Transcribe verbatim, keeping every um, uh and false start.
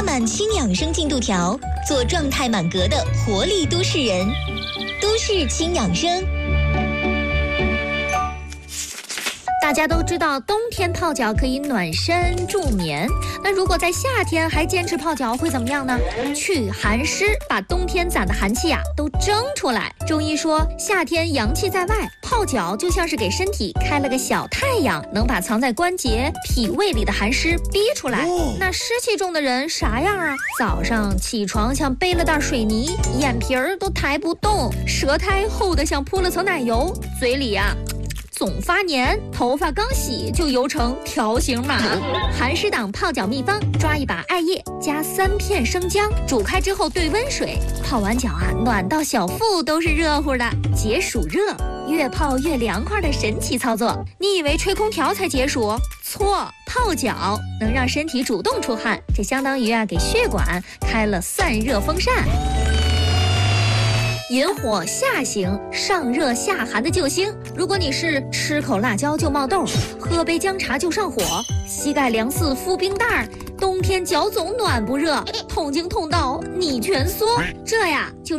满轻养生进度条，做状态满格的活力都市人。都市轻养生。 大家都知道冬天泡脚可以暖身助眠，那如果在夏天还坚持泡脚会怎么样呢？去寒湿，把冬天攒的寒气啊都蒸出来。中医说夏天阳气在外，泡脚就像是给身体开了个小太阳，能把藏在关节脾胃里的寒湿逼出来。那湿气重的人啥样啊？早上起床像背了袋水泥，眼皮儿都抬不动，舌苔厚得像铺了层奶油，嘴里啊总发黏，头发刚洗就油成条形码。寒湿党泡脚秘方：抓一把艾叶，加三片生姜，煮开之后兑温水，泡完脚啊，暖到小腹都是热乎的，解暑热，越泡越凉快的神奇操作。你以为吹空调才解暑？错，泡脚能让身体主动出汗，这相当于啊给血管开了散热风扇。引火下行，上热下寒的救星。如果你是吃口辣椒就冒痘，喝杯姜茶就上火，膝盖凉似敷冰袋，冬天脚总暖不热，痛经痛到你蜷缩，这呀就是